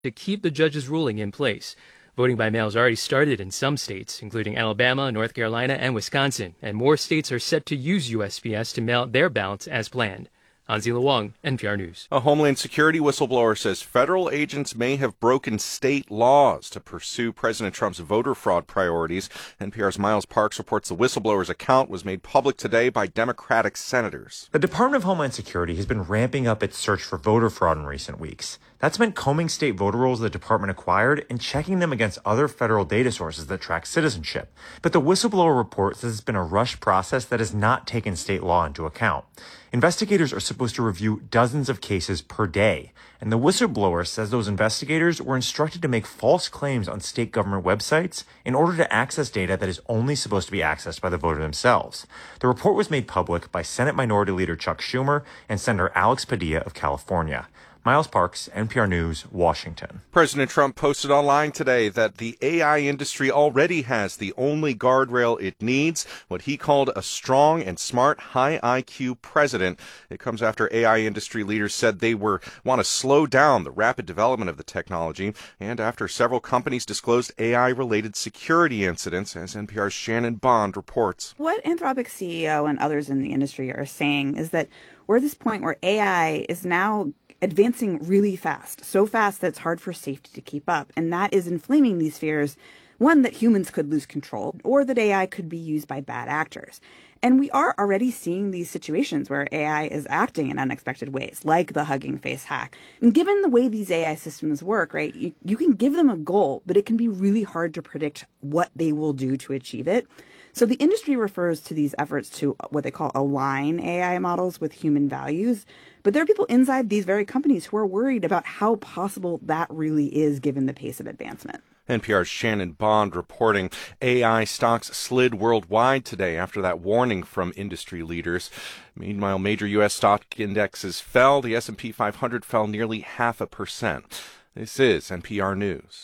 to keep the judge's ruling in place. Voting by mail has already started in some states, including Alabama, North Carolina, and Wisconsin, and more states are set to use USPS to mail their ballots as planned. Anzila Wang, NPR News. A Homeland Security whistleblower says federal agents may have broken state laws to pursue President Trump's voter fraud priorities. NPR's Miles Parks reports the whistleblower's account was made public today by Democratic senators. The Department of Homeland Security has been ramping up its search for voter fraud in recent weeks. That's meant combing state voter rolls the department acquired and checking them against other federal data sources that track citizenship. But the whistleblower report says it's been a rushed process that has not taken state law into account. Investigators are supposed to review dozens of cases per day, and the whistleblower says those investigators were instructed to make false claims on state government websites in order to access data that is only supposed to be accessed by the voter themselves. The report was made public by Senate Minority Leader Chuck Schumer and Senator Alex Padilla of California. Miles Parks, NPR News, Washington. President Trump posted online today that the AI industry already has the only guardrail it needs, what he called a strong and smart, high IQ president. It comes after AI industry leaders said they want to slow down the rapid development of the technology, and after several companies disclosed AI-related security incidents, as NPR's Shannon Bond reports. What Anthropic CEO and others in the industry are saying is that we're at this point where AI is now advancing really fast, so fast that it's hard for safety to keep up. And that is inflaming these fears, one, that humans could lose control, or that AI could be used by bad actors. And we are already seeing these situations where AI is acting in unexpected ways, like the Hugging Face hack. And given the way these AI systems work, right, you can give them a goal, but it can be really hard to predict what they will do to achieve it. So the industry refers to these efforts to what they call align AI models with human values. But there are people inside these very companies who are worried about how possible that really is given the pace of advancement. NPR's Shannon Bond reporting. AI stocks slid worldwide today after that warning from industry leaders. Meanwhile, major U.S. stock indexes fell. The S&P 500 fell nearly 0.5%. This is NPR News.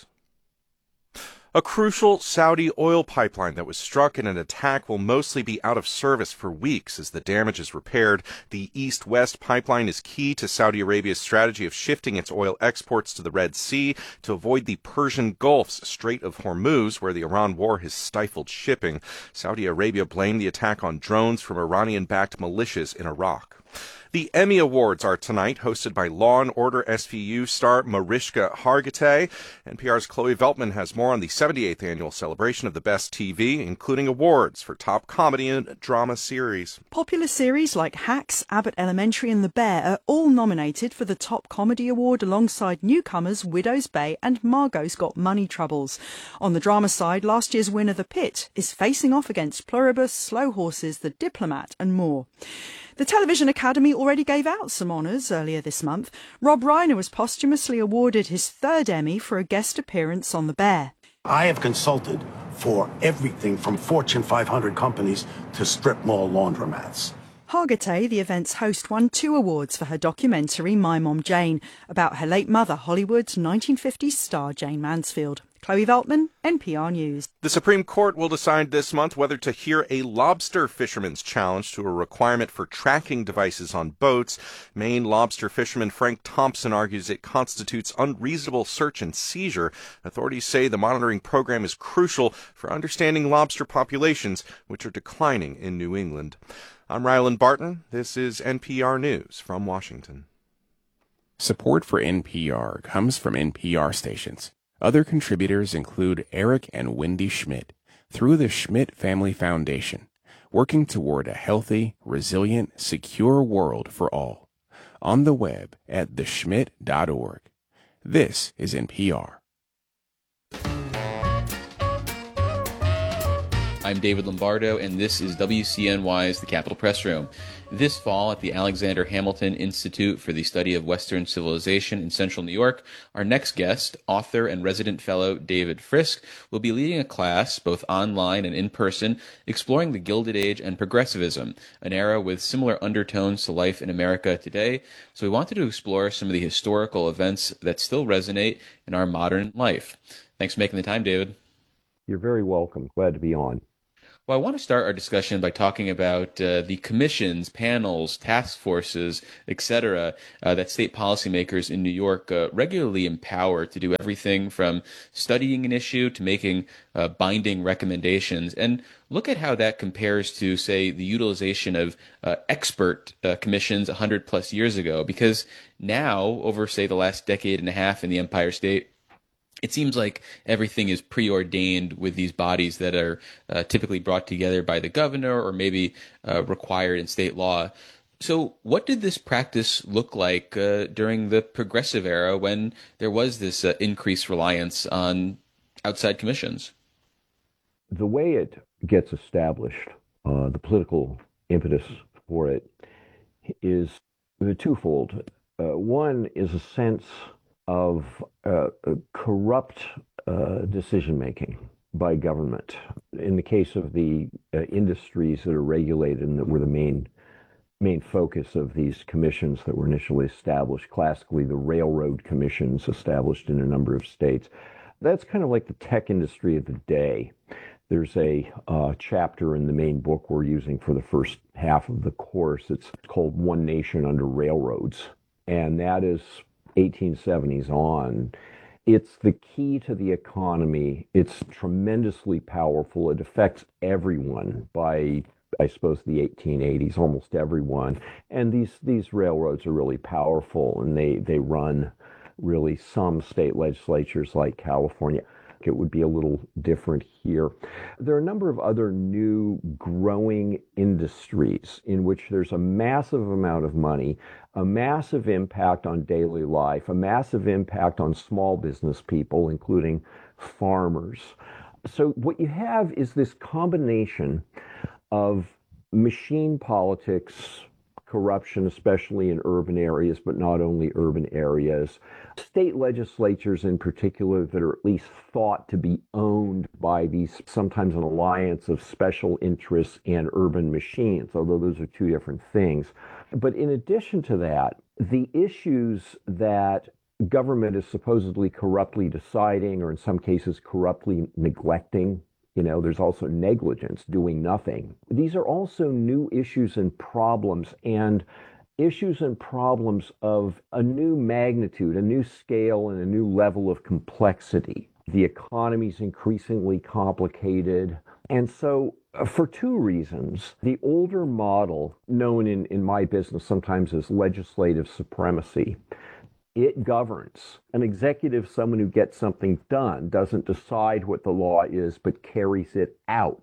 A crucial Saudi oil pipeline that was struck in an attack will mostly be out of service for weeks as the damage is repaired. The East-West pipeline is key to Saudi Arabia's strategy of shifting its oil exports to the Red Sea to avoid the Persian Gulf's Strait of Hormuz, where the Iran war has stifled shipping. Saudi Arabia blamed the attack on drones from Iranian-backed militias in Iraq. The Emmy Awards are tonight, hosted by Law & Order SVU star Mariska Hargitay. NPR's Chloe Veltman has more on the 78th annual celebration of the best TV, including awards for top comedy and drama series. Popular series like Hacks, Abbott Elementary and The Bear are all nominated for the top comedy award alongside newcomers Widow's Bay and Margot's Got Money Troubles. On the drama side, last year's winner The Pit is facing off against Pluribus, Slow Horses, The Diplomat and more. The Television Academy already gave out some honours earlier this month. Rob Reiner was posthumously awarded his third Emmy for a guest appearance on The Bear. I have consulted for everything from Fortune 500 companies to strip mall laundromats. Hargitay, the event's host, won 2 awards for her documentary My Mom Jane, about her late mother, Hollywood's 1950s star Jane Mansfield. Chloe Veltman, NPR News. The Supreme Court will decide this month whether to hear a lobster fisherman's challenge to a requirement for tracking devices on boats. Maine lobster fisherman Frank Thompson argues it constitutes unreasonable search and seizure. Authorities say the monitoring program is crucial for understanding lobster populations, which are declining in New England. I'm Ryland Barton. This is NPR News from Washington. Support for NPR comes from NPR stations. Other contributors include Eric and Wendy Schmidt through the Schmidt Family Foundation, working toward a healthy, resilient, secure world for all. On the web at theschmidt.org. This is NPR. I'm David Lombardo, and this is WCNY's The Capitol Press Room. This fall at the Alexander Hamilton Institute for the Study of Western Civilization in Central New York, our next guest, author and resident fellow David Frisk, will be leading a class, both online and in person, exploring the Gilded Age and progressivism, an era with similar undertones to life in America today. So we wanted to explore some of the historical events that still resonate in our modern life. Thanks for making the time, David. You're very welcome. Glad to be on. Well, I want to start our discussion by talking about the commissions, panels, task forces, etc., that state policymakers in New York regularly empower to do everything from studying an issue to making binding recommendations. And look at how that compares to, say, the utilization of expert commissions 100 plus years ago. Because now, over, say, the last decade and a half in the Empire State, it seems like everything is preordained with these bodies that are typically brought together by the governor or maybe required in state law. So what did this practice look like during the progressive era when there was this increased reliance on outside commissions? The way it gets established, the political impetus for it is twofold. One is a sense of corrupt decision-making by government. In the case of the industries that are regulated and that were the main focus of these commissions that were initially established, classically the railroad commissions established in a number of states, that's kind of like the tech industry of the day. There's a chapter in the main book we're using for the first half of the course. It's called One Nation Under Railroads, and that is 1870s on. It's the key to the economy. It's tremendously powerful. It affects everyone by, I suppose, the 1880s, almost everyone. And these railroads are really powerful, and they run really some state legislatures like California. It would be a little different here. There are a number of other new growing industries in which there's a massive amount of money, a massive impact on daily life, a massive impact on small business people, including farmers. So what you have is this combination of machine politics, corruption, especially in urban areas, but not only urban areas, state legislatures in particular that are at least thought to be owned by these, sometimes an alliance of special interests and urban machines, although those are two different things. But in addition to that, the issues that government is supposedly corruptly deciding, or in some cases corruptly neglecting, there's also negligence, doing nothing. These are also new issues and problems, and issues and problems of a new magnitude, a new scale, and a new level of complexity. The economy is increasingly complicated. And so for two reasons, the older model, known in my business sometimes as legislative supremacy, it governs. An executive, someone who gets something done, doesn't decide what the law is, but carries it out.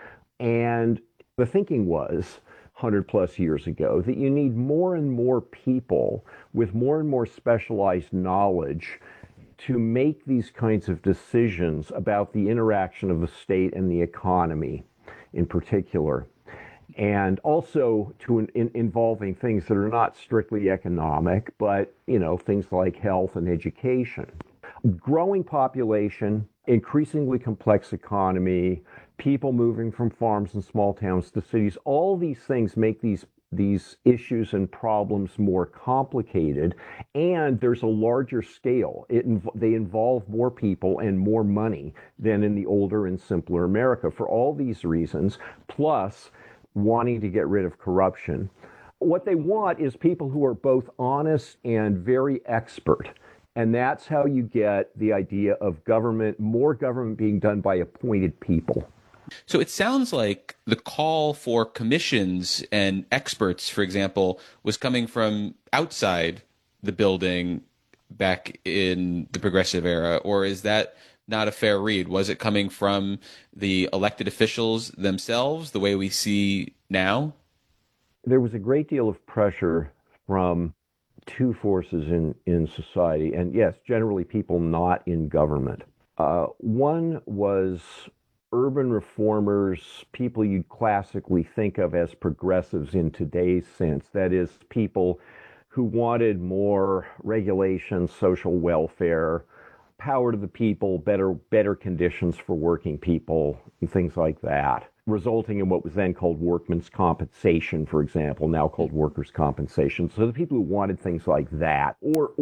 And the thinking was, 100 plus years ago, that you need more and more people with more and more specialized knowledge to make these kinds of decisions about the interaction of the state and the economy in particular. And also to involving things that are not strictly economic, but, things like health and education. Growing population, increasingly complex economy, people moving from farms and small towns to cities, all these things make these issues and problems more complicated, and there's a larger scale. They involve more people and more money than in the older and simpler America. For all these reasons, plus wanting to get rid of corruption, what they want is people who are both honest and very expert. And that's how you get the idea of more government being done by appointed people. So it sounds like the call for commissions and experts, for example, was coming from outside the building back in the progressive era, or is that not a fair read? Was it coming from the elected officials themselves, the way we see now? There was a great deal of pressure from two forces in society, and yes, generally people not in government. One was urban reformers, people you'd classically think of as progressives in today's sense. That is, people who wanted more regulation, social welfare, power to the people, better conditions for working people, and things like that, resulting in what was then called workmen's compensation, for example, now called workers' compensation. So the people who wanted things like that,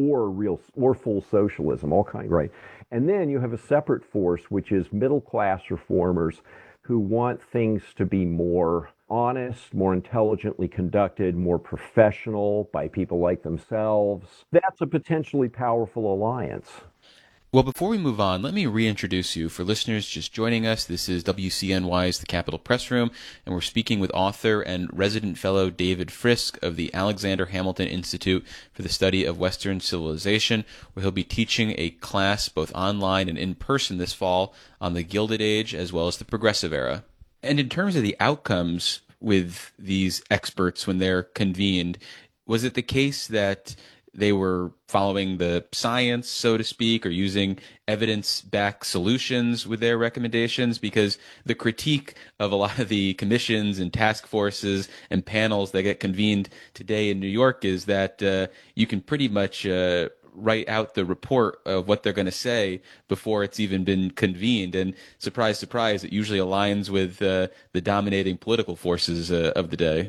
or full socialism, all kind, right? And then you have a separate force, which is middle-class reformers, who want things to be more honest, more intelligently conducted, more professional by people like themselves. That's a potentially powerful alliance. Well, before we move on, let me reintroduce you. For listeners just joining us, this is WCNY's The Capitol Press Room, and we're speaking with author and resident fellow David Frisk of the Alexander Hamilton Institute for the Study of Western Civilization, where he'll be teaching a class both online and in person this fall on the Gilded Age as well as the Progressive Era. And in terms of the outcomes with these experts when they're convened, was it the case that they were following the science, so to speak, or using evidence-backed solutions with their recommendations? Because the critique of a lot of the commissions and task forces and panels that get convened today in New York is that you can pretty much write out the report of what they're going to say before it's even been convened. And surprise, surprise, it usually aligns with the dominating political forces of the day.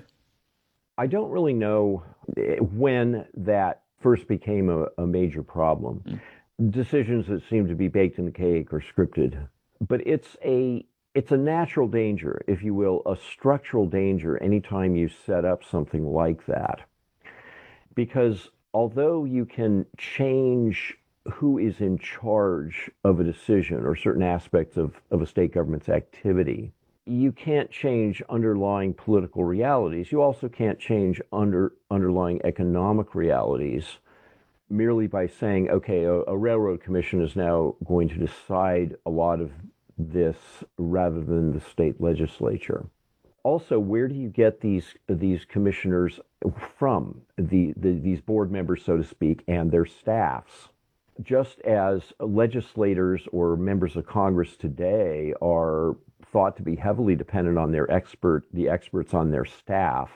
I don't really know when that first became a major problem. Decisions that seem to be baked in the cake or scripted. But it's a natural danger, if you will, a structural danger anytime you set up something like that. Because although you can change who is in charge of a decision or certain aspects of a state government's activity, you can't change underlying political realities. You also can't change underlying economic realities merely by saying, okay, a railroad commission is now going to decide a lot of this rather than the state legislature. Also, where do you get these commissioners from, these board members, so to speak, and their staffs? Just as legislators or members of Congress today are thought to be heavily dependent on the experts on their staff,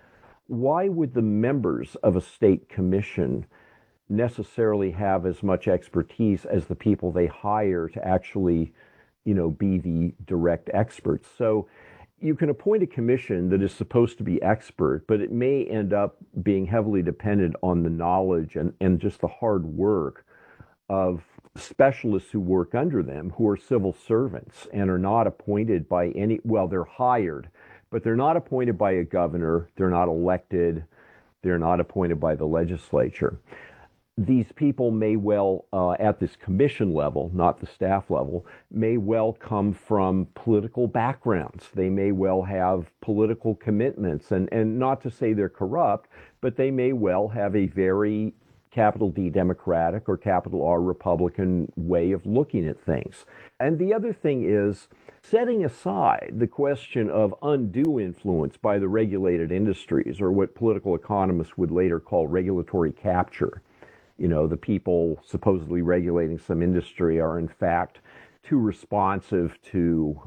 why would the members of a state commission necessarily have as much expertise as the people they hire to actually, be the direct experts? So you can appoint a commission that is supposed to be expert, but it may end up being heavily dependent on the knowledge and just the hard work of specialists who work under them, who are civil servants and are not appointed by they're hired, but they're not appointed by a governor, they're not elected, they're not appointed by the legislature. These people may well, at this commission level, not the staff level, may well come from political backgrounds. They may well have political commitments, and not to say they're corrupt, but they may well have a very capital D Democratic or capital R Republican way of looking at things. And the other thing is, setting aside the question of undue influence by the regulated industries, or what political economists would later call regulatory capture. The people supposedly regulating some industry are in fact too responsive to,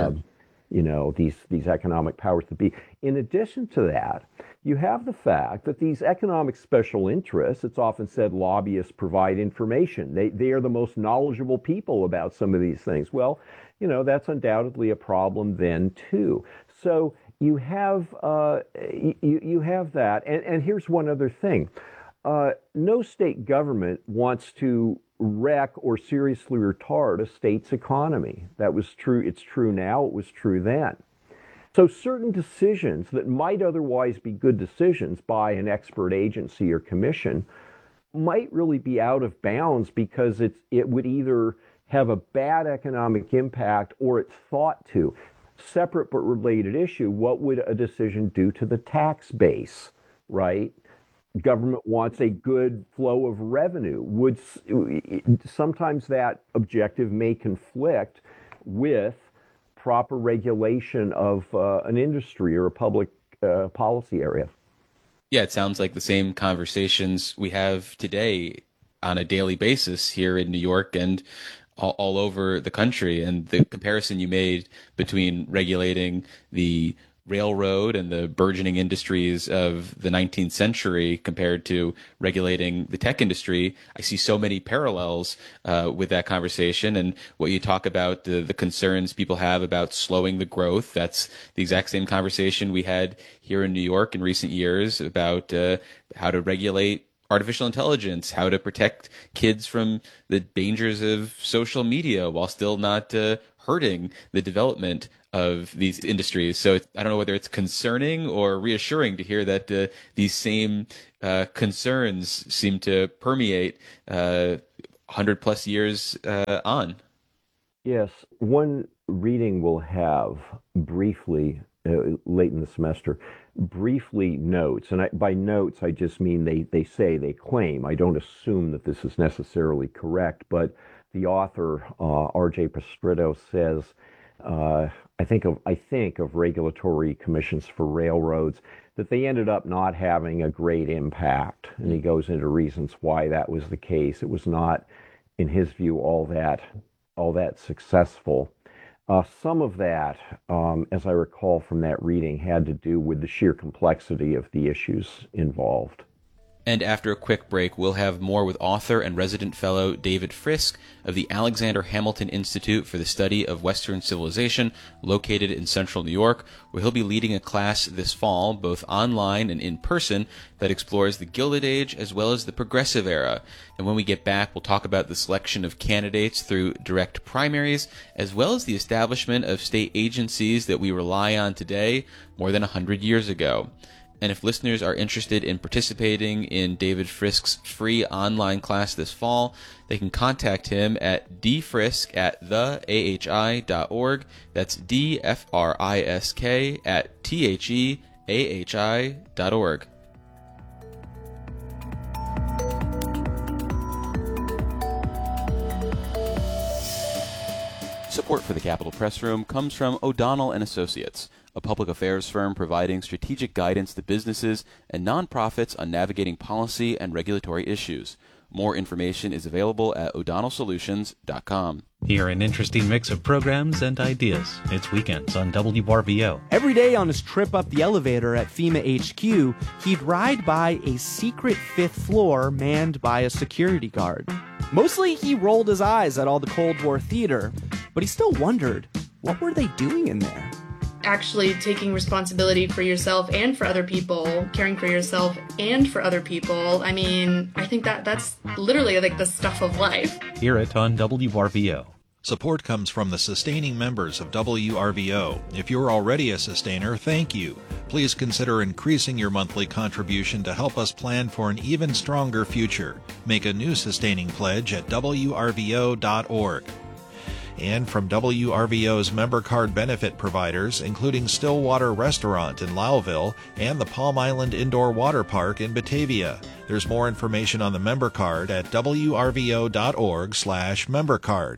these economic powers that be. In addition to that, you have the fact that these economic special interests, it's often said lobbyists provide information. They are the most knowledgeable people about some of these things. Well, that's undoubtedly a problem then too. So you have you have that. And here's one other thing. No state government wants to wreck or seriously retard a state's economy. That was true. It's true now. It was true then. So certain decisions that might otherwise be good decisions by an expert agency or commission might really be out of bounds because it would either have a bad economic impact or it's thought to. Separate but related issue, what would a decision do to the tax base, right? Government wants a good flow of revenue. Sometimes that objective may conflict with proper regulation of an industry or a public policy area. Yeah, it sounds like the same conversations we have today on a daily basis here in New York and all over the country. And the comparison you made between regulating the railroad and the burgeoning industries of the 19th century compared to regulating the tech industry, I see so many parallels with that conversation. And what you talk about, the concerns people have about slowing the growth, that's the exact same conversation we had here in New York in recent years about how to regulate artificial intelligence, how to protect kids from the dangers of social media while still not hurting the development of these industries. So I don't know whether it's concerning or reassuring to hear that these same concerns seem to permeate 100 plus years on. Yes, one reading we'll have briefly late in the semester, briefly notes, and by notes I just mean they say, they claim. I don't assume that this is necessarily correct, but the author, R.J. Pastrito, says, I think of regulatory commissions for railroads, that they ended up not having a great impact, and he goes into reasons why that was the case. It was not, in his view, all that successful. Some of that, as I recall from that reading, had to do with the sheer complexity of the issues involved. And after a quick break, we'll have more with author and resident fellow David Frisk of the Alexander Hamilton Institute for the Study of Western Civilization, located in central New York, where he'll be leading a class this fall, both online and in person, that explores the Gilded Age as well as the Progressive Era. And when we get back, we'll talk about the selection of candidates through direct primaries, as well as the establishment of state agencies that we rely on today more than 100 years ago. And if listeners are interested in participating in David Frisk's free online class this fall, they can contact him at dfrisk@theahi.org. That's dfrisk@theahi.org. Support for the Capitol Press Room comes from O'Donnell and Associates, a public affairs firm providing strategic guidance to businesses and nonprofits on navigating policy and regulatory issues. More information is available at o'donnellsolutions.com. Hear an interesting mix of programs and ideas. It's Weekends on WRVO. Every day on his trip up the elevator at FEMA HQ, he'd ride by a secret fifth floor manned by a security guard. Mostly he rolled his eyes at all the Cold War theater, but he still wondered, what were they doing in there? Actually taking responsibility for yourself and for other people, caring for yourself and for other people. I mean, I think that's literally like the stuff of life. Hear it on WRVO. Support comes from the sustaining members of WRVO. If you're already a sustainer, thank you. Please consider increasing your monthly contribution to help us plan for an even stronger future. Make a new sustaining pledge at WRVO.org. And from WRVO's member card benefit providers, including Stillwater Restaurant in Lowville and the Palm Island Indoor Water Park in Batavia. There's more information on the member card at wrvo.org/membercard.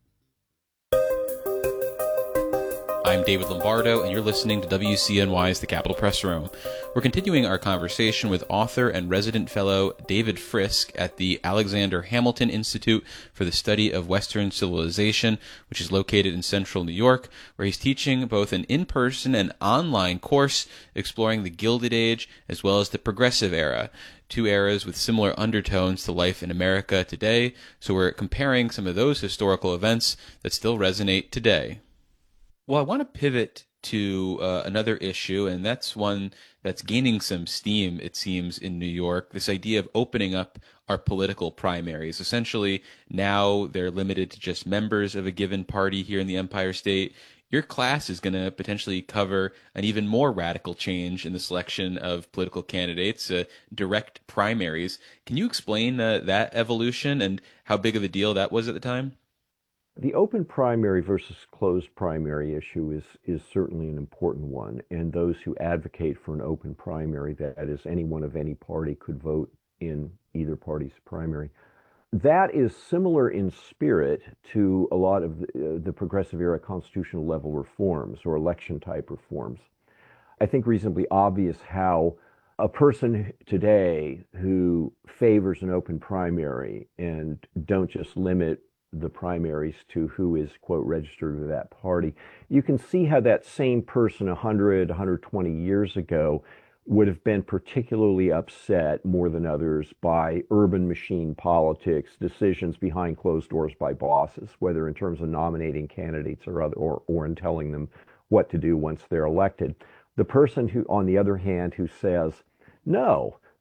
I'm David Lombardo, and you're listening to WCNY's The Capitol Press Room. We're continuing our conversation with author and resident fellow David Frisk at the Alexander Hamilton Institute for the Study of Western Civilization, which is located in central New York, where he's teaching both an in-person and online course exploring the Gilded Age as well as the Progressive Era, two eras with similar undertones to life in America today. So we're comparing some of those historical events that still resonate today. Well, I want to pivot to another issue, and that's one that's gaining some steam, it seems, in New York, this idea of opening up our political primaries. Essentially, now they're limited to just members of a given party here in the Empire State. Your class is going to potentially cover an even more radical change in the selection of political candidates, direct primaries. Can you explain that evolution and how big of a deal that was at the time? The open primary versus closed primary issue is certainly an important one, and those who advocate for an open primary, that is, anyone of any party could vote in either party's primary. That is similar in spirit to a lot of the progressive era constitutional level reforms or election type reforms. I think reasonably obvious how a person today who favors an open primary and don't just limit the primaries to who is, quote, registered with that party, you can see how that same person 100, 120 years ago would have been particularly upset more than others by urban machine politics, decisions behind closed doors by bosses, whether in terms of nominating candidates or in telling them what to do once they're elected. The person who, on the other hand, who says, no,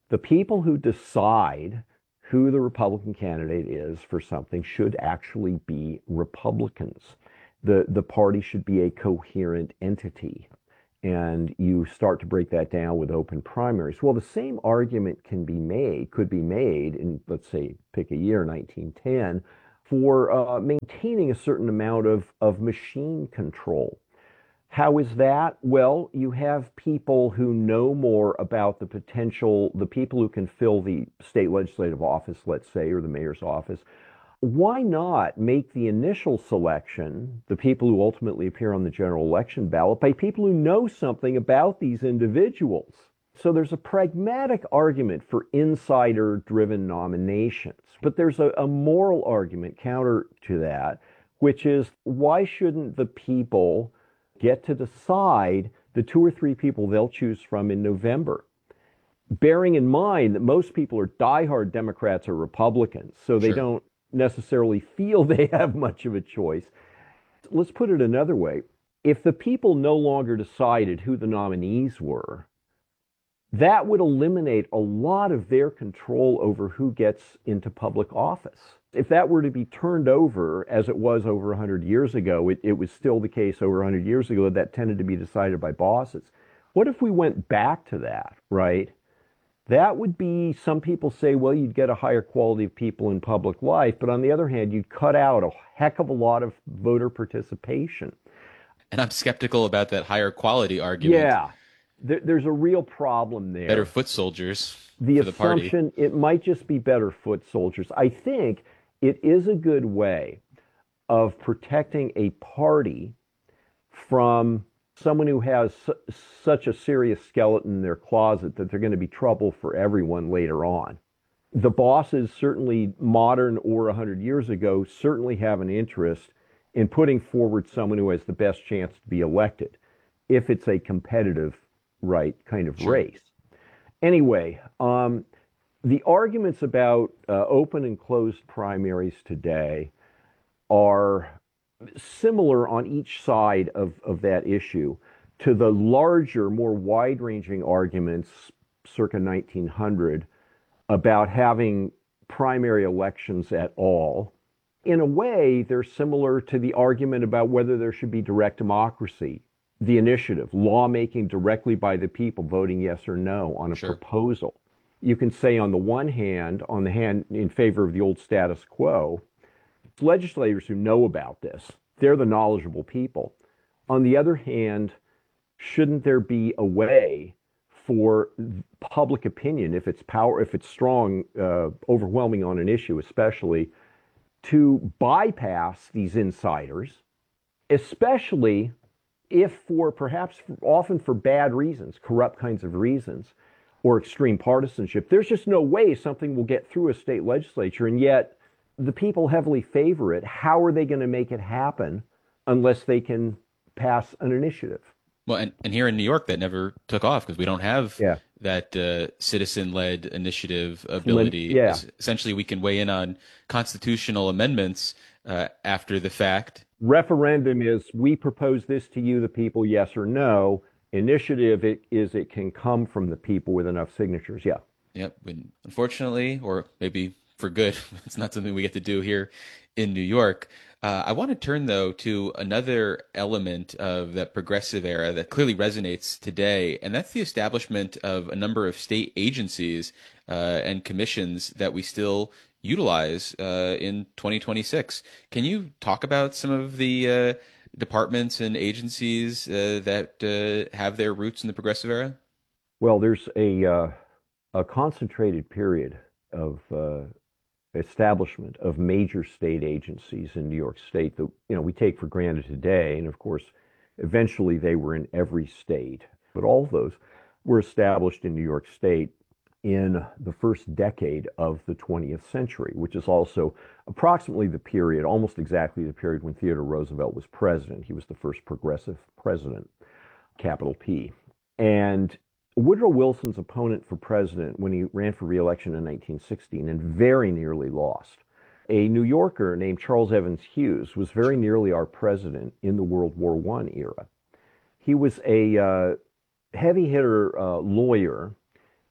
The people who decide who the Republican candidate is for something should actually be Republicans. The party should be a coherent entity. And you start to break that down with open primaries. Well, the same argument could be made in, let's say, pick a year, 1910, for maintaining a certain amount of machine control. How is that? Well, you have people who know more about the people who can fill the state legislative office, let's say, or the mayor's office. Why not make the initial selection, the people who ultimately appear on the general election ballot, by people who know something about these individuals? So there's a pragmatic argument for insider-driven nominations, but there's a moral argument counter to that, which is, why shouldn't the people get to decide the 2 or 3 people they'll choose from in November? Bearing in mind that most people are diehard Democrats or Republicans, so they don't necessarily feel they have much of a choice. Let's put it another way. If the people no longer decided who the nominees were, that would eliminate a lot of their control over who gets into public office. If that were to be turned over, as it was over 100 years ago, it was still the case over 100 years ago that tended to be decided by bosses. What if we went back to that, right? That would be, some people say, well, you'd get a higher quality of people in public life, but on the other hand, you'd cut out a heck of a lot of voter participation. And I'm skeptical about that higher quality argument. Yeah, there's a real problem there. Better foot soldiers for the party. Assumption, it might just be better foot soldiers. I think it is a good way of protecting a party from someone who has such a serious skeleton in their closet that they're going to be trouble for everyone later on. The bosses, certainly modern or 100 years ago, certainly have an interest in putting forward someone who has the best chance to be elected, if it's a competitive, kind of race. Anyway, the arguments about open and closed primaries today are similar on each side of that issue to the larger, more wide-ranging arguments circa 1900 about having primary elections at all. In a way, they're similar to the argument about whether there should be direct democracy, the initiative, lawmaking directly by the people, voting yes or no on a proposal. You can say on the one hand, in favor of the old status quo, legislators who know about this, they're the knowledgeable people. On the other hand, shouldn't there be a way for public opinion, if it's strong, overwhelming on an issue especially, to bypass these insiders, especially if often for bad reasons, corrupt kinds of reasons, or extreme partisanship. There's just no way something will get through a state legislature, and yet the people heavily favor it. How are they going to make it happen unless they can pass an initiative? Well, and here in New York, that never took off because we don't have that citizen-led initiative ability. Essentially, we can weigh in on constitutional amendments after the fact. Referendum is, we propose this to you, the people, yes or no. Initiative it can come from the people with enough signatures. Yep. Unfortunately, or maybe for good, it's not something we get to do here in New York. I want to turn, though, to another element of that progressive era that clearly resonates today, and that's the establishment of a number of state agencies and commissions that we still utilize in 2026. Can you talk about some of the departments and agencies that have their roots in the progressive era? Well, there's a concentrated period of establishment of major state agencies in New York State that we take for granted today, and of course eventually they were in every state, but all of those were established in New York State in the first decade of the 20th century, which is also approximately the period, almost exactly the period when Theodore Roosevelt was president. He was the first progressive president, capital P. And Woodrow Wilson's opponent for president when he ran for re-election in 1916 and very nearly lost, a New Yorker named Charles Evans Hughes, was very nearly our president in the World War I era. He was a heavy hitter lawyer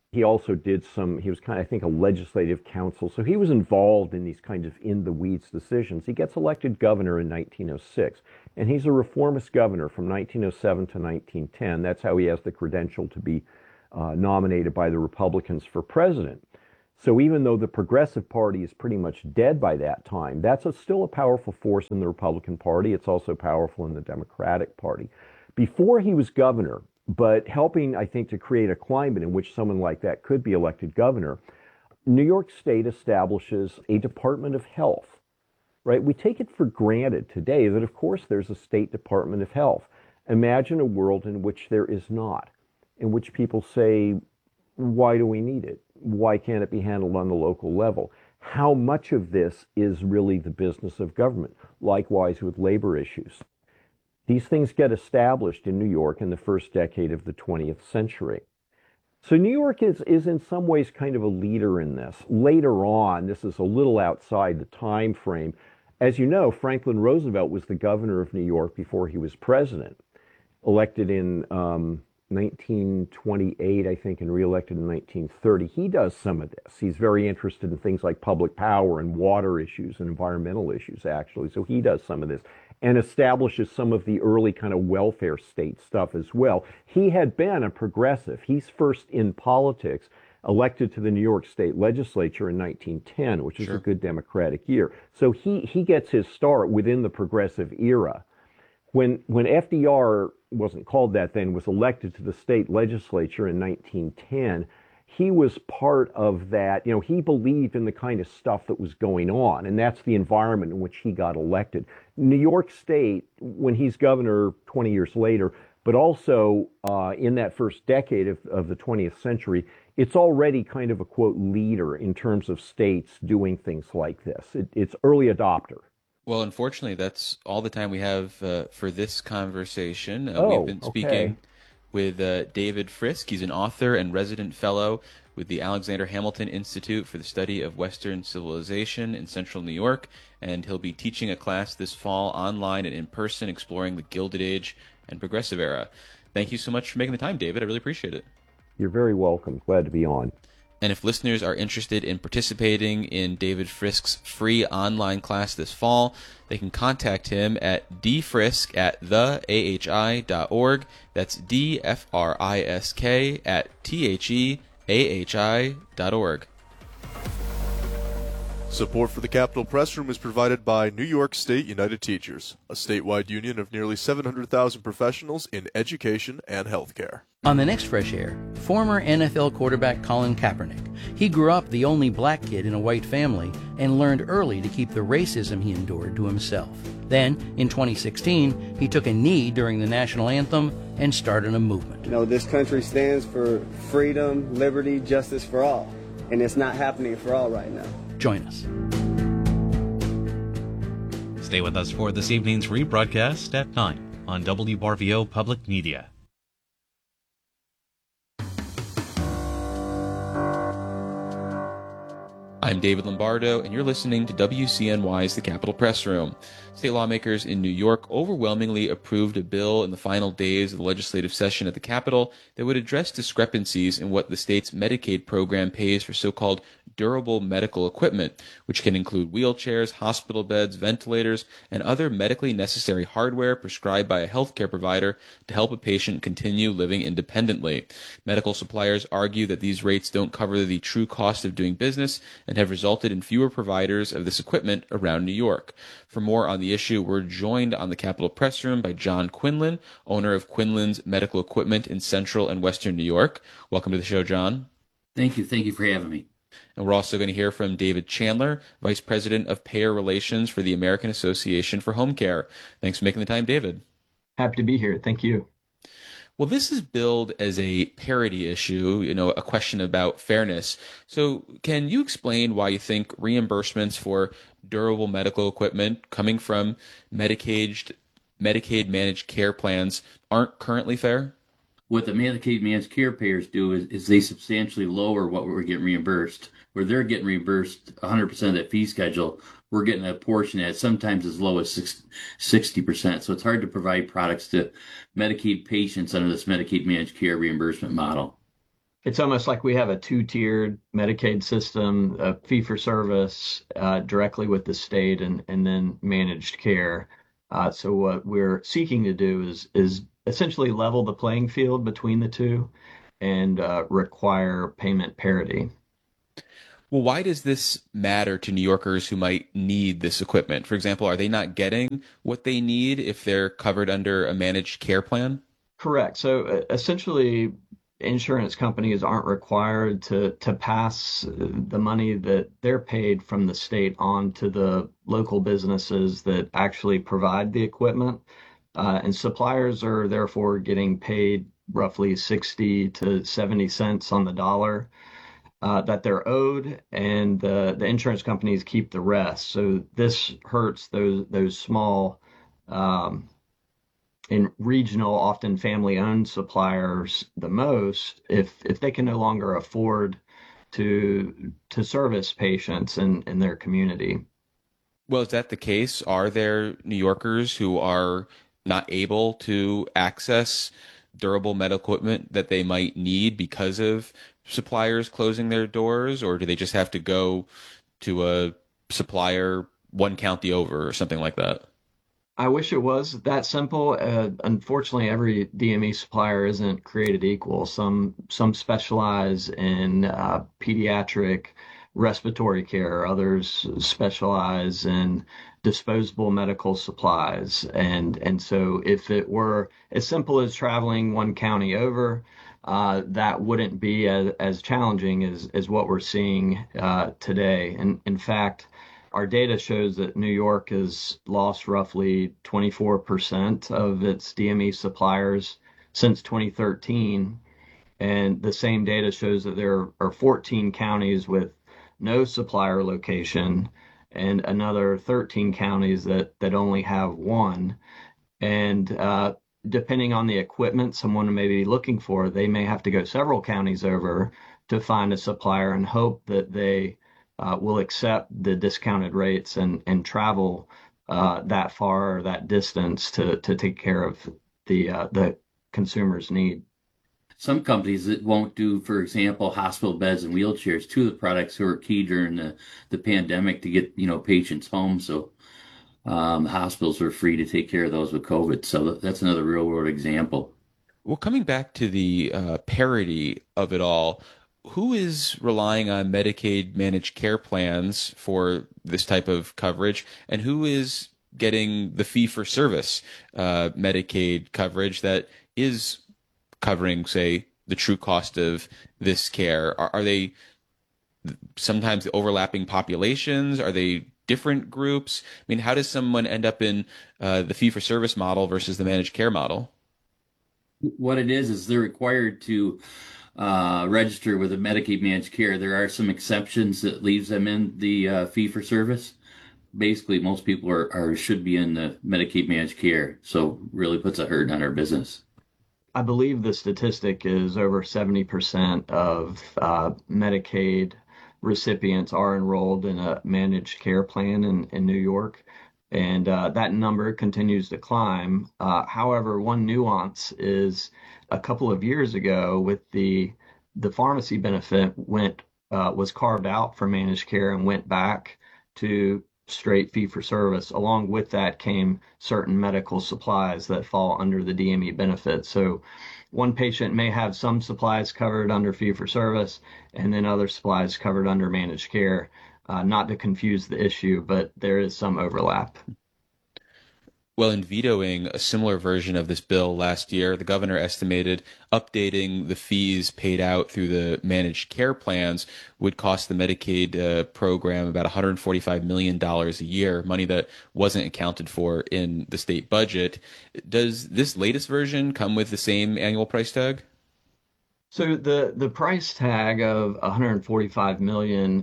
He also did he was kind of, I think, a legislative counsel. So he was involved in these kind of in-the-weeds decisions. He gets elected governor in 1906, and he's a reformist governor from 1907 to 1910. That's how he has the credential to be nominated by the Republicans for president. So even though the Progressive Party is pretty much dead by that time, that's still a powerful force in the Republican Party. It's also powerful in the Democratic Party. Before he was governor, but helping, I think, to create a climate in which someone like that could be elected governor, New York State establishes a Department of Health, right? We take it for granted today that, of course, there's a State Department of Health. Imagine a world in which there is not, in which people say, why do we need it? Why can't it be handled on the local level? How much of this is really the business of government? Likewise with labor issues. These things get established in New York in the first decade of the 20th century. So New York is in some ways kind of a leader in this. Later on, this is a little outside the time frame. As you know, Franklin Roosevelt was the governor of New York before he was president, elected in 1928, I think, and reelected in 1930. He does some of this. He's very interested in things like public power and water issues and environmental issues, actually. So he does some of this and establishes some of the early kind of welfare state stuff as well. He had been a progressive. He's first in politics, elected to the New York State Legislature in 1910, which is a good Democratic year. So he gets his start within the progressive era. When FDR, wasn't called that then, was elected to the state legislature in 1910, he was part of that. You know, he believed in the kind of stuff that was going on, and that's the environment in which he got elected. New York State, when he's governor 20 years later, but also in that first decade of the 20th century, it's already kind of a, quote, leader in terms of states doing things like this. It's early adopter. Well, unfortunately, that's all the time we have for this conversation. We've been speaking with David Frisk. He's an author and resident fellow with the Alexander Hamilton Institute for the Study of Western Civilization in Central New York, and he'll be teaching a class this fall online and in person exploring the Gilded Age and Progressive Era. Thank you so much for making the time, David. I really appreciate it. You're very welcome. Glad to be on. And if listeners are interested in participating in David Frisk's free online class this fall, they can contact him at dfrisk@theahi.org. That's dfrisk@theahi.org. Support for the Capitol Press Room is provided by New York State United Teachers, a statewide union of nearly 700,000 professionals in education and healthcare. On the next Fresh Air, former NFL quarterback Colin Kaepernick. He grew up the only black kid in a white family and learned early to keep the racism he endured to himself. Then, in 2016, he took a knee during the national anthem and started a movement. You know, this country stands for freedom, liberty, justice for all, and it's not happening for all right now. Join us. Stay with us for this evening's rebroadcast at 9 on WRVO Public Media. I'm David Lombardo, and you're listening to WCNY's The Capitol Press Room. State lawmakers in New York overwhelmingly approved a bill in the final days of the legislative session at the Capitol that would address discrepancies in what the state's Medicaid program pays for so-called durable medical equipment, which can include wheelchairs, hospital beds, ventilators, and other medically necessary hardware prescribed by a healthcare provider to help a patient continue living independently. Medical suppliers argue that these rates don't cover the true cost of doing business and have resulted in fewer providers of this equipment around New York. For more on the issue, we're joined on the Capitol Press Room by John Quinlan, owner of Quinlan's Medical Equipment in Central and Western New York. Welcome to the show, John. Thank you. Thank you for having me. And we're also going to hear from David Chandler, Vice President of Payer Relations for the American Association for Home Care. Thanks for making the time, David. Happy to be here. Thank you. Well, this is billed as a parity issue, a question about fairness. So can you explain why you think reimbursements for durable medical equipment coming from Medicaid managed care plans aren't currently fair? What the Medicaid managed care payers do is they substantially lower what we're getting reimbursed. Where they're getting reimbursed 100% of that fee schedule, we're getting a portion at sometimes as low as 60%. So it's hard to provide products to Medicaid patients under this Medicaid managed care reimbursement model. It's almost like we have a two-tiered Medicaid system, a fee-for-service directly with the state, and then managed care. So what we're seeking to do is essentially level the playing field between the two and require payment parity. Well, why does this matter to New Yorkers who might need this equipment? For example, are they not getting what they need if they're covered under a managed care plan? Correct. So essentially, insurance companies aren't required to pass the money that they're paid from the state on to the local businesses that actually provide the equipment. And suppliers are therefore getting paid roughly 60 to 70 cents on the dollar that they're owed, and the insurance companies keep the rest. So this hurts those small and regional, often family-owned suppliers the most if they can no longer afford to service patients in their community. Well, is that the case? Are there New Yorkers who are not able to access durable medical equipment that they might need because of suppliers closing their doors, or do they just have to go to a supplier one county over or something like that? I wish it was that simple. Unfortunately, every DME supplier isn't created equal. Some specialize in pediatric respiratory care. Others specialize in disposable medical supplies. And so if it were as simple as traveling one county over, that wouldn't be as challenging as what we're seeing today. And in fact, our data shows that New York has lost roughly 24% of its DME suppliers since 2013. And the same data shows that there are 14 counties with no supplier location and another 13 counties that only have one. And depending on the equipment someone may be looking for, they may have to go several counties over to find a supplier and hope that they will accept the discounted rates and travel that far or that distance to take care of the consumer's need. Some companies that won't do, for example, hospital beds and wheelchairs, two of the products who were key during the pandemic to get patients home. So hospitals were free to take care of those with COVID. So that's another real world example. Well, coming back to the parity of it all, who is relying on Medicaid managed care plans for this type of coverage, and who is getting the fee-for-service Medicaid coverage that is covering, say, the true cost of this care? Are they sometimes overlapping populations? Are they different groups? I mean, how does someone end up in the fee-for-service model versus the managed care model? What it is they're required to register with a Medicaid managed care. There are some exceptions that leaves them in the fee-for-service. Basically, most people are should be in the Medicaid managed care, so really puts a hurt on our business. I believe the statistic is over 70% of Medicaid recipients are enrolled in a managed care plan in New York, and that number continues to climb. However, one nuance is a couple of years ago, with the pharmacy benefit was carved out for managed care and went back to straight fee-for-service. Along with that came certain medical supplies that fall under the DME benefit. So one patient may have some supplies covered under fee-for-service and then other supplies covered under managed care. Not to confuse the issue, but there is some overlap. Well, in vetoing a similar version of this bill last year, the governor estimated updating the fees paid out through the managed care plans would cost the Medicaid program about $145 million a year, money that wasn't accounted for in the state budget. Does this latest version come with the same annual price tag? So the price tag of $145 million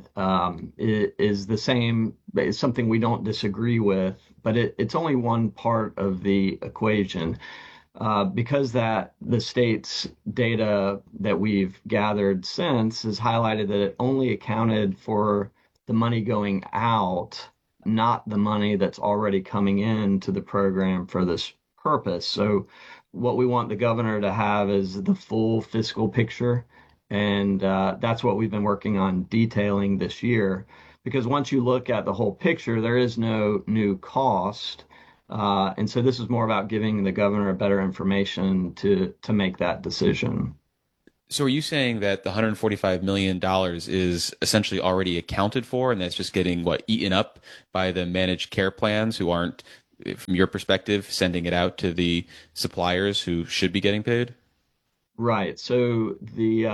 is the same. It's something we don't disagree with, but it's only one part of the equation. Because that the state's data that we've gathered since has highlighted that it only accounted for the money going out, not the money that's already coming in to the program for this purpose. So what we want the governor to have is the full fiscal picture And that's what we've been working on detailing this year. Because once you look at the whole picture, there is no new cost. And so this is more about giving the governor better information to make that decision. So are you saying that the $145 million is essentially already accounted for, and that's just getting, eaten up by the managed care plans who aren't, from your perspective, sending it out to the suppliers who should be getting paid? Right. So the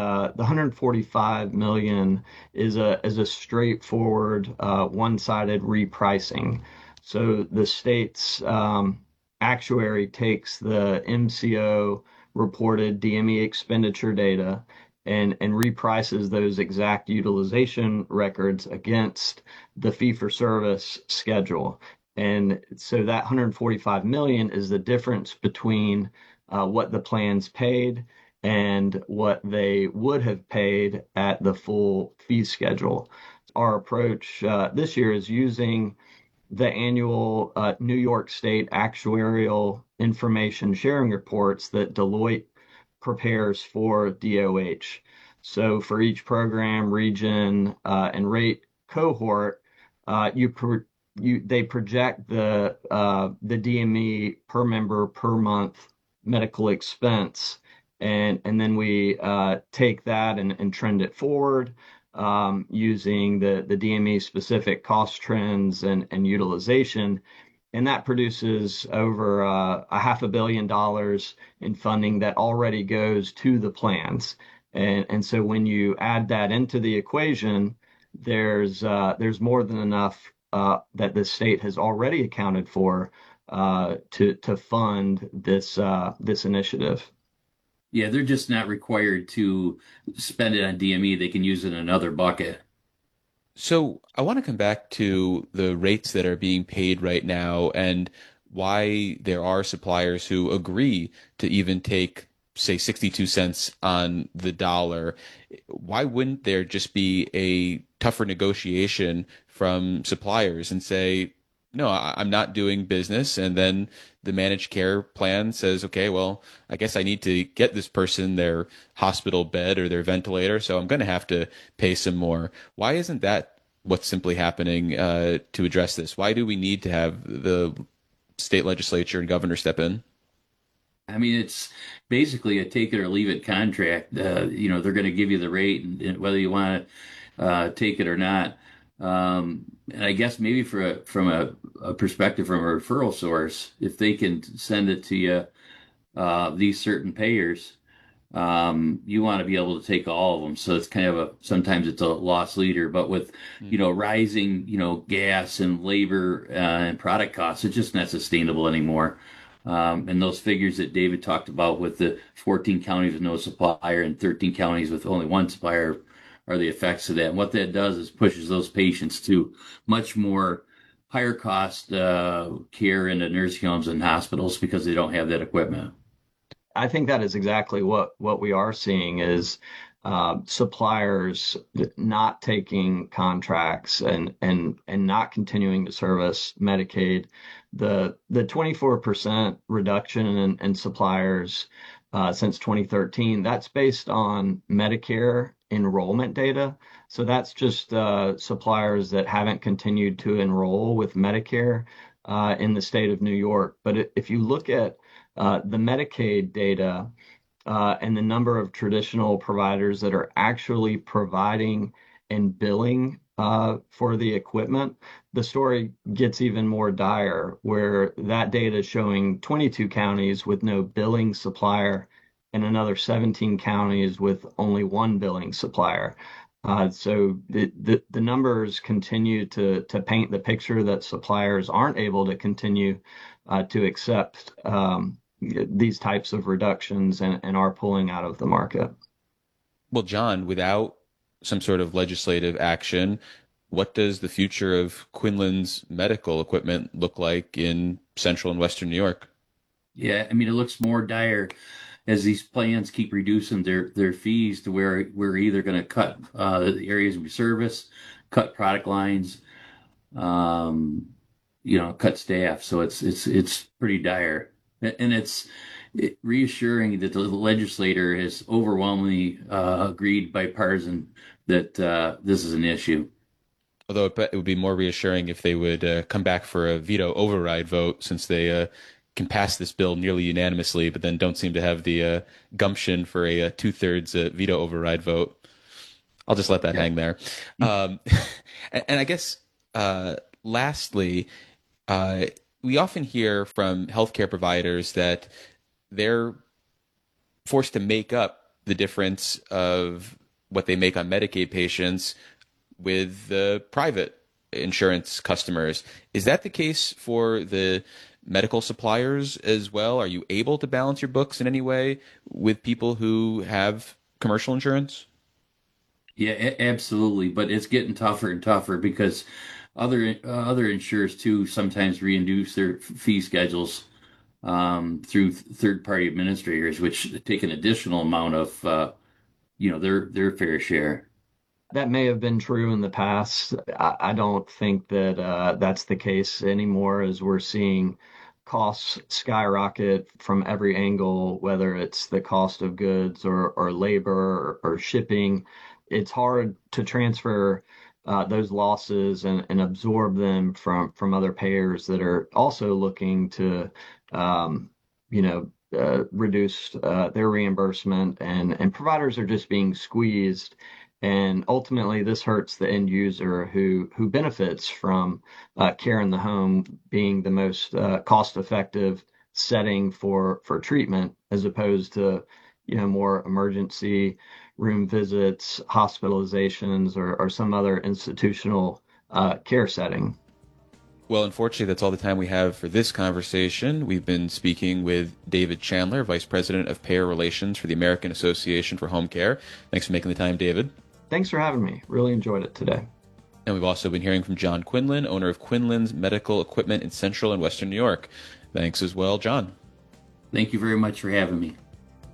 145 million is a straightforward one-sided repricing. So the state's actuary takes the MCO reported DME expenditure data and reprices those exact utilization records against the fee-for-service schedule. And so that 145 million is the difference between what the plans paid and what they would have paid at the full fee schedule. Our approach this year is using the annual New York State actuarial information sharing reports that Deloitte prepares for DOH. So for each program, region, and rate cohort, they project the DME per member per month medical expense, and then we take that and trend it forward using the DME specific cost trends and utilization. And that produces over $500 million in funding that already goes to the plans. And so when you add that into the equation, there's more than enough that the state has already accounted for to fund this initiative. Yeah, they're just not required to spend it on DME. They can use it in another bucket. So I want to come back to the rates that are being paid right now and why there are suppliers who agree to even take, say, 62 cents on the dollar. Why wouldn't there just be a tougher negotiation from suppliers and say, no, I'm not doing business. And then the managed care plan says, okay, well, I guess I need to get this person their hospital bed or their ventilator, so I'm going to have to pay some more. Why isn't that what's simply happening to address this? Why do we need to have the state legislature and governor step in? I mean, it's basically a take it or leave it contract. They're going to give you the rate, and whether you want to take it or not. And I guess maybe from a perspective from a referral source, if they can send it to you, these certain payers, you want to be able to take all of them. So it's kind of sometimes it's a loss leader, but with, rising, gas and labor and product costs, it's just not sustainable anymore. And those figures that David talked about with the 14 counties with no supplier and 13 counties with only one supplier are the effects of that. And what that does is pushes those patients to much more higher cost care in the nursing homes and hospitals because they don't have that equipment. I think that is exactly what we are seeing is suppliers not taking contracts and not continuing to service Medicaid. The 24% reduction in suppliers since 2013, that's based on Medicare enrollment data. So that's just suppliers that haven't continued to enroll with Medicare in the state of New York. But if you look at the Medicaid data and the number of traditional providers that are actually providing and billing for the equipment, the story gets even more dire, where that data is showing 22 counties with no billing supplier and another 17 counties with only one billing supplier. So the numbers continue to paint the picture that suppliers aren't able to continue to accept these types of reductions and are pulling out of the market. Well, John, without some sort of legislative action, what does the future of Quinlan's medical equipment look like in central and western New York? Yeah, I mean, it looks more dire as these plans keep reducing their fees to where we're either going to cut the areas we service, cut product lines, cut staff. So it's pretty dire. And it's reassuring that the legislator has overwhelmingly agreed bipartisan that this is an issue. Although it would be more reassuring if they would come back for a veto override vote, since they can pass this bill nearly unanimously, but then don't seem to have the gumption for a two-thirds veto override vote. I'll just let that hang there. And I guess lastly, we often hear from healthcare providers that they're forced to make up the difference of what they make on Medicaid patients with the private insurance customers. Is that the case for the medical suppliers as well? Are you able to balance your books in any way with people who have commercial insurance? Yeah, absolutely. But it's getting tougher and tougher because other insurers too sometimes reintroduce their fee schedules through third-party administrators, which take an additional amount of their fair share. That may have been true in the past. I don't think that that's the case anymore, as we're seeing costs skyrocket from every angle, whether it's the cost of goods or labor or shipping. It's hard to transfer those losses and absorb them from other payers that are also looking to, reduce their reimbursement, and providers are just being squeezed. And ultimately, this hurts the end user who benefits from care in the home being the most cost-effective setting for treatment, as opposed to more emergency room visits, hospitalizations, or some other institutional care setting. Well, unfortunately, that's all the time we have for this conversation. We've been speaking with David Chandler, Vice President of Payer Relations for the American Association for Home Care. Thanks for making the time, David. Thanks for having me. Really enjoyed it today. And we've also been hearing from John Quinlan, owner of Quinlan's Medical Equipment in Central and Western New York. Thanks as well, John. Thank you very much for having me.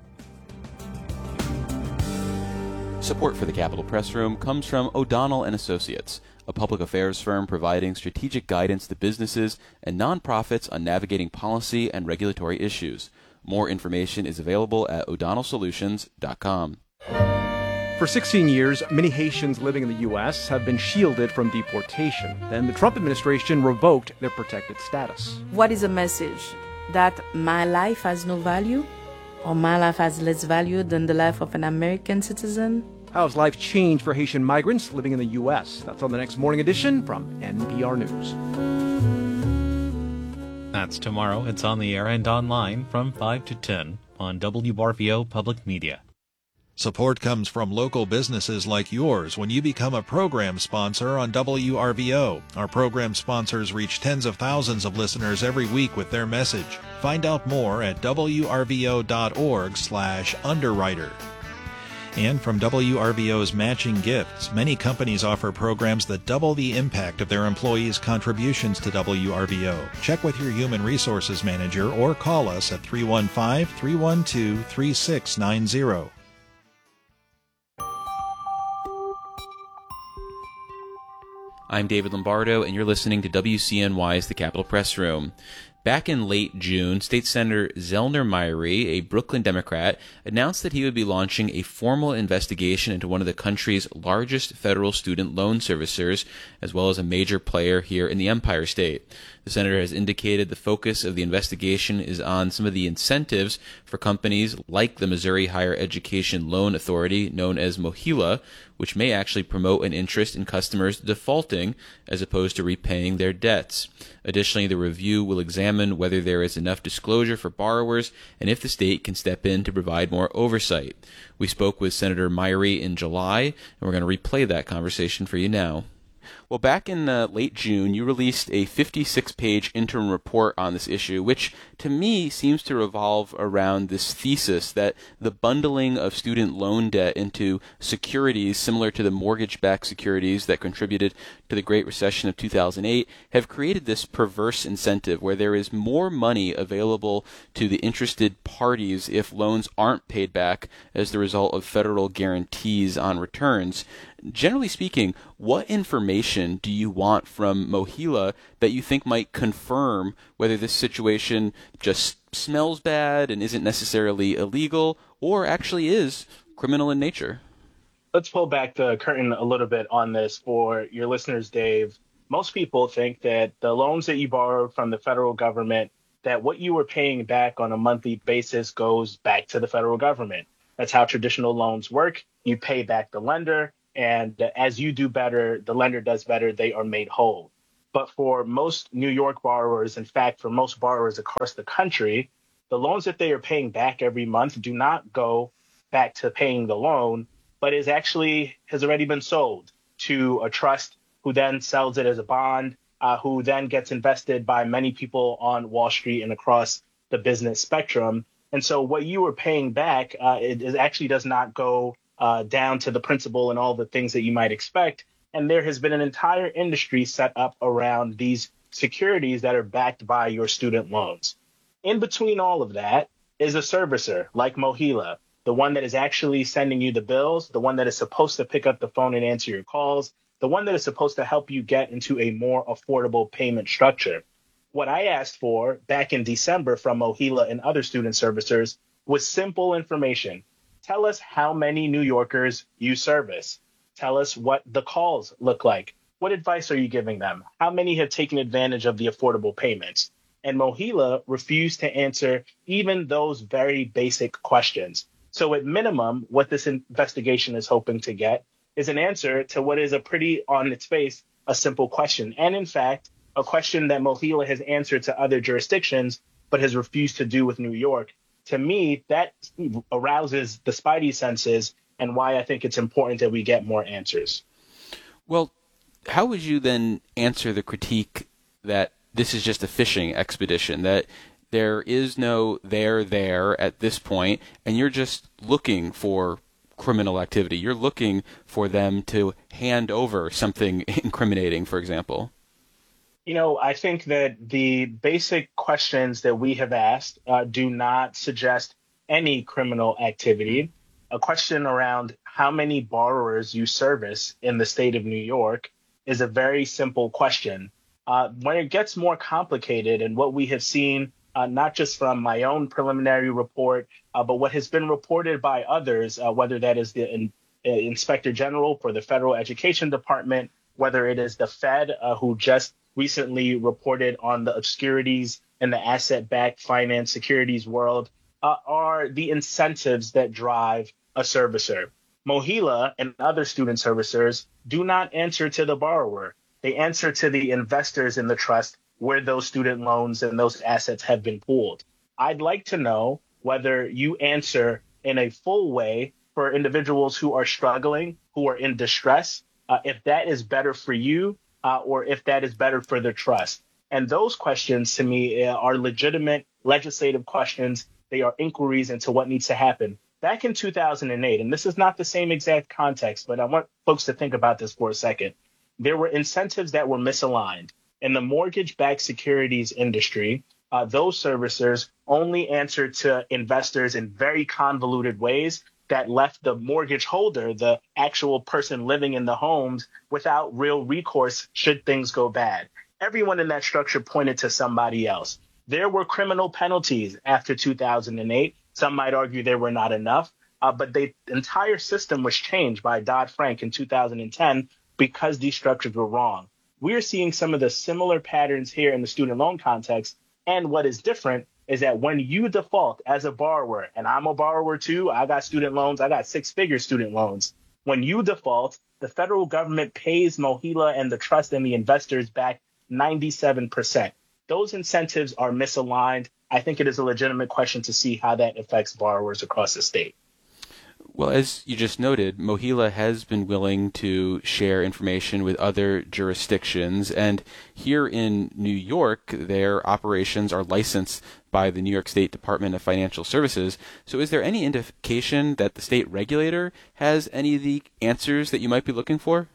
Support for the Capitol Press Room comes from O'Donnell & Associates, a public affairs firm providing strategic guidance to businesses and nonprofits on navigating policy and regulatory issues. More information is available at o'donnellsolutions.com. For 16 years, many Haitians living in the U.S. have been shielded from deportation. Then the Trump administration revoked their protected status. What is a message? That my life has no value? Or my life has less value than the life of an American citizen? How has life changed for Haitian migrants living in the U.S.? That's on the next morning edition from NPR News. That's tomorrow. It's on the air and online from 5 to 10 on WRVO Public Media. Support comes from local businesses like yours when you become a program sponsor on WRVO. Our program sponsors reach tens of thousands of listeners every week with their message. Find out more at wrvo.org/underwriter. And from WRVO's Matching Gifts, many companies offer programs that double the impact of their employees' contributions to WRVO. Check with your human resources manager or call us at 315-312-3690. I'm David Lombardo, and you're listening to WCNY's The Capitol Press Room. Back in late June, State Senator Zellner Myrie, a Brooklyn Democrat, announced that he would be launching a formal investigation into one of the country's largest federal student loan servicers, as well as a major player here in the Empire State. The senator has indicated the focus of the investigation is on some of the incentives for companies like the Missouri Higher Education Loan Authority, known as MOHELA, which may actually promote an interest in customers defaulting as opposed to repaying their debts. Additionally, the review will examine whether there is enough disclosure for borrowers and if the state can step in to provide more oversight. We spoke with Senator Myrie in July, and we're going to replay that conversation for you now. Well, back in late June, you released a 56-page interim report on this issue, which to me seems to revolve around this thesis that the bundling of student loan debt into securities similar to the mortgage-backed securities that contributed to the Great Recession of 2008 have created this perverse incentive where there is more money available to the interested parties if loans aren't paid back as the result of federal guarantees on returns. Generally speaking, what information information do you want from MOHELA that you think might confirm whether this situation just smells bad and isn't necessarily illegal or actually is criminal in nature? Let's pull back the curtain a little bit on this for your listeners, Dave. Most people think that the loans that you borrowed from the federal government, that what you were paying back on a monthly basis goes back to the federal government. That's how traditional loans work. You pay back the lender, and as you do better, the lender does better, they are made whole. But for most New York borrowers, in fact, for most borrowers across the country, the loans that they are paying back every month do not go back to paying the loan, but has already been sold to a trust who then sells it as a bond, who then gets invested by many people on Wall Street and across the business spectrum. And so what you were paying back, it actually does not go down to the principal and all the things that you might expect. And there has been an entire industry set up around these securities that are backed by your student loans. In between all of that is a servicer like MOHELA, the one that is actually sending you the bills, the one that is supposed to pick up the phone and answer your calls, the one that is supposed to help you get into a more affordable payment structure. What I asked for back in December from MOHELA and other student servicers was simple information. Tell us how many New Yorkers you service. Tell us what the calls look like. What advice are you giving them? How many have taken advantage of the affordable payments? And MOHELA refused to answer even those very basic questions. So at minimum, what this investigation is hoping to get is an answer to what is a pretty, on its face, a simple question. And in fact, a question that MOHELA has answered to other jurisdictions, but has refused to do with New York. To me, that arouses the spidey senses and why I think it's important that we get more answers. Well, how would you then answer the critique that this is just a fishing expedition, that there is no there at this point, and you're just looking for criminal activity? You're looking for them to hand over something incriminating, for example. You know, I think that the basic questions that we have asked do not suggest any criminal activity. A question around how many borrowers you service in the state of New York is a very simple question. When it gets more complicated, and what we have seen, not just from my own preliminary report, but what has been reported by others, whether that is the Inspector General for the Federal Education Department, whether it is the Fed, who just recently reported on the obscurities in the asset-backed finance securities world, are the incentives that drive a servicer. MOHELA and other student servicers do not answer to the borrower. They answer to the investors in the trust where those student loans and those assets have been pooled. I'd like to know whether you answer in a full way for individuals who are struggling, who are in distress, if that is better for you, or if that is better for the trust. And those questions, to me, are legitimate legislative questions. They are inquiries into what needs to happen. Back in 2008, and this is not the same exact context, but I want folks to think about this for a second. There were incentives that were misaligned. In the mortgage-backed securities industry, those servicers only answered to investors in very convoluted ways that left the mortgage holder, the actual person living in the homes, without real recourse should things go bad. Everyone in that structure pointed to somebody else. There were criminal penalties after 2008. Some might argue there were not enough, but the entire system was changed by Dodd-Frank in 2010 because these structures were wrong. We're seeing some of the similar patterns here in the student loan context. And what is different is that when you default as a borrower, and I'm a borrower too, I got student loans, I got six-figure student loans. When you default, the federal government pays MOHELA and the trust and the investors back 97%. Those incentives are misaligned. I think it is a legitimate question to see how that affects borrowers across the state. Well, as you just noted, MOHELA has been willing to share information with other jurisdictions, and here in New York, their operations are licensed by the New York State Department of Financial Services. So is there any indication that the state regulator has any of the answers that you might be looking for?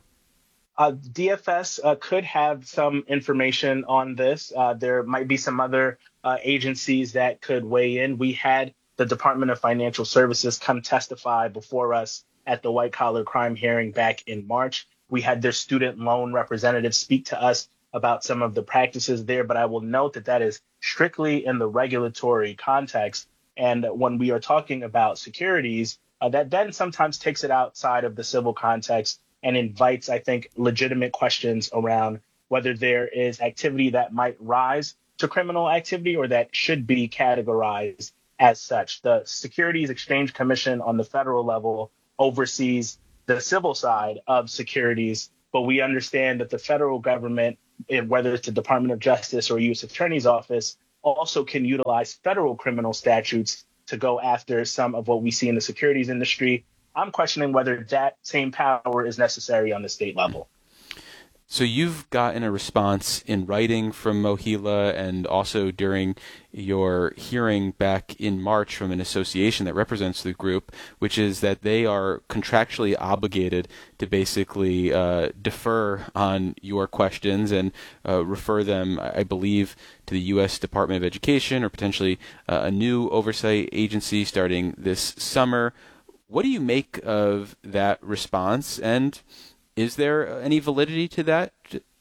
DFS could have some information on this. There might be some other agencies that could weigh in. We had the Department of Financial Services come testify before us at the white collar crime hearing back in March. We had their student loan representatives speak to us about some of the practices there, but I will note that that is strictly in the regulatory context. And when we are talking about securities, that then sometimes takes it outside of the civil context and invites, I think, legitimate questions around whether there is activity that might rise to criminal activity or that should be categorized as such. The Securities Exchange Commission on the federal level oversees the civil side of securities, but we understand that the federal government, whether it's the Department of Justice or U.S. Attorney's Office, also can utilize federal criminal statutes to go after some of what we see in the securities industry. I'm questioning whether that same power is necessary on the state level. So you've gotten a response in writing from MOHELA and also during your hearing back in March from an association that represents the group, which is that they are contractually obligated to basically defer on your questions and refer them, I believe, to the U.S. Department of Education or potentially a new oversight agency starting this summer. What do you make of that response, and is there any validity to that?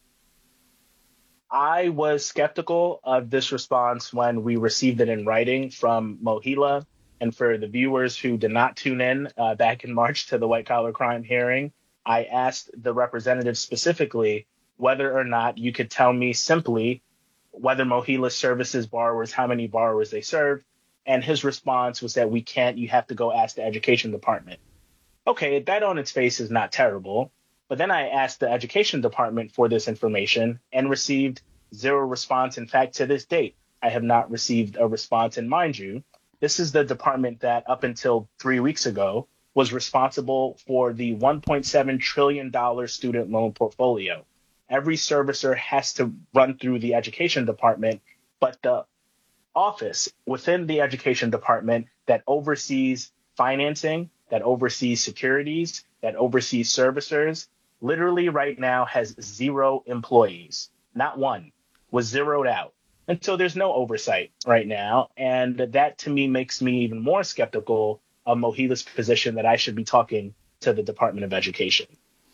I was skeptical of this response when we received it in writing from MOHELA. And for the viewers who did not tune in back in March to the white collar crime hearing, I asked the representative specifically whether or not you could tell me simply whether MOHELA services borrowers, how many borrowers they serve. And his response was that we can't, you have to go ask the education department. Okay, that on its face is not terrible. But then I asked the education department for this information and received zero response. In fact, to this date, I have not received a response. And mind you, this is the department that up until 3 weeks ago was responsible for the $1.7 trillion student loan portfolio. Every servicer has to run through the education department, but the office within the education department that oversees financing, that oversees securities, that oversees servicers, literally right now has 0 employees. Not one, was zeroed out. And so there's no oversight right now. And that to me makes me even more skeptical of MOHELA's position that I should be talking to the Department of Education.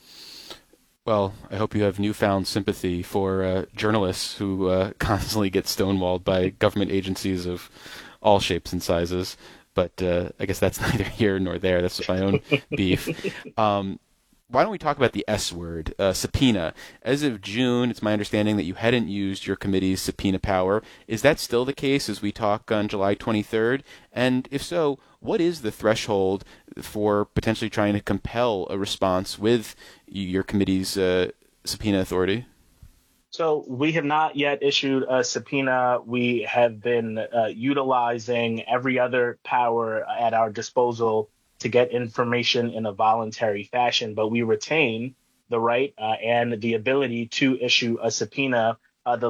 Well, I hope you have newfound sympathy for journalists who constantly get stonewalled by government agencies of all shapes and sizes. But I guess that's neither here nor there. That's my own beef. Why don't we talk about the S word, subpoena? As of June, it's my understanding that you hadn't used your committee's subpoena power. Is that still the case as we talk on July 23rd? And if so, what is the threshold for potentially trying to compel a response with your committee's subpoena authority? So we have not yet issued a subpoena. We have been utilizing every other power at our disposal to get information in a voluntary fashion, but we retain the right and the ability to issue a subpoena. The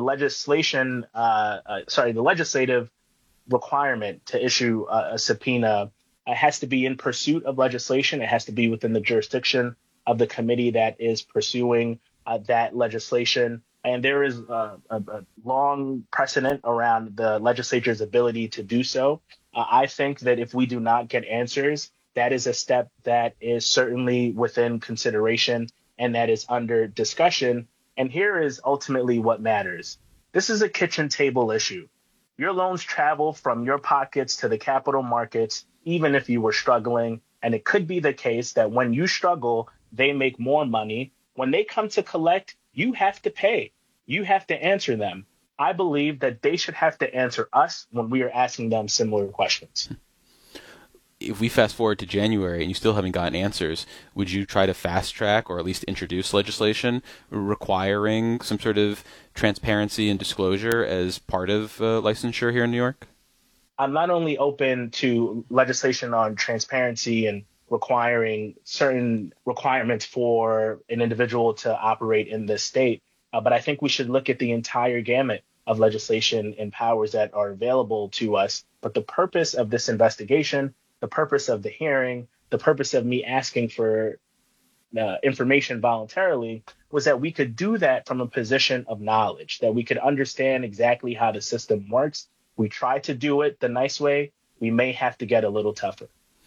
legislative requirement to issue a subpoena has to be in pursuit of legislation. It has to be within the jurisdiction of the committee that is pursuing that legislation. And there is a long precedent around the legislature's ability to do so. I think that if we do not get answers, that is a step that is certainly within consideration and that is under discussion. And here is ultimately what matters. This is a kitchen table issue. Your loans travel from your pockets to the capital markets, even if you were struggling. And it could be the case that when you struggle, they make more money. When they come to collect, you have to pay. You have to answer them. I believe that they should have to answer us when we are asking them similar questions. If we fast forward to January and you still haven't gotten answers, would you try to fast track or at least introduce legislation requiring some sort of transparency and disclosure as part of licensure here in New York? I'm not only open to legislation on transparency and requiring certain requirements for an individual to operate in this state, but I think we should look at the entire gamut of legislation and powers that are available to us. But the purpose of this investigation, the purpose of the hearing, the purpose of me asking for information voluntarily was that we could do that from a position of knowledge, that we could understand exactly how the system works. We try to do it the nice way. We may have to get a little tougher.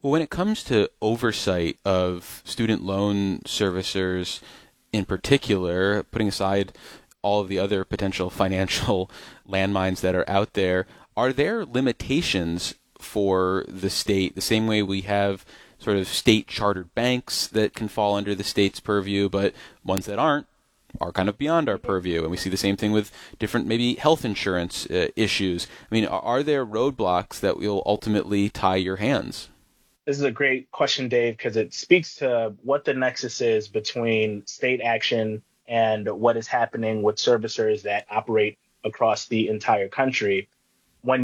Well, when it comes to oversight of student loan servicers in particular, putting aside all of the other potential financial landmines that are out there, are there limitations for the state, the same way we have sort of state chartered banks that can fall under the state's purview, but ones that aren't are kind of beyond our purview? And we see the same thing with different maybe health insurance issues. I mean, are there roadblocks that will ultimately tie your hands? This is a great question, Dave, because it speaks to what the nexus is between state action and what is happening with servicers that operate across the entire country.